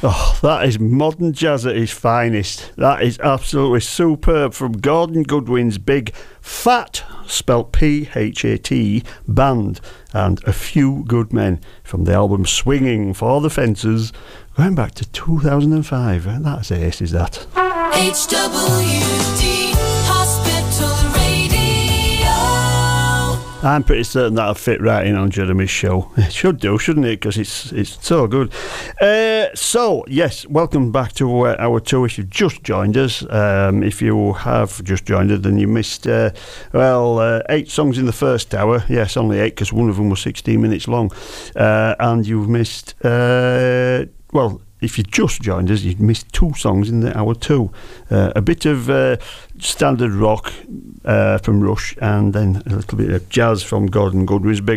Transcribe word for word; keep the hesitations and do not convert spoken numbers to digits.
Oh, that is modern jazz at its finest. That is absolutely superb from Gordon Goodwin's big Fat, spelt P H A T, band, and A Few Good Men from the album Swinging for the Fences, going back to two thousand five. That's ace, is that? H W D Hospital Radio. I'm pretty certain that'll fit right in on Jeremy's show. It should do, shouldn't it? Because it's it's so good. Uh, so, yes, welcome back to uh, our tour. If you've just joined us, um, if you have just joined us, then you missed, uh, well, uh, eight songs in the first hour. Yes, only eight, because one of them was sixteen minutes long. Uh, and you've missed, uh, well... If you just joined us, you've missed two songs in the hour two. Uh, a bit of uh, standard rock uh, from Rush, and then a little bit of jazz from Gordon Goodwin's big